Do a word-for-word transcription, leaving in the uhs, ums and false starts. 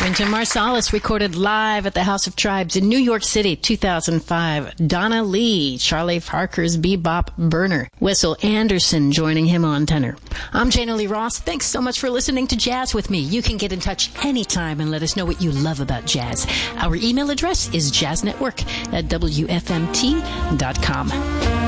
Wynton Marsalis recorded live at the House of Tribes in New York City, two thousand five. Donna Lee, Charlie Parker's bebop burner. Wessel Anderson joining him on tenor. I'm Jana Lee Ross. Thanks so much for listening to Jazz with me. You can get in touch anytime and let us know what you love about jazz. Our email address is jazznetwork at W F M T dot com.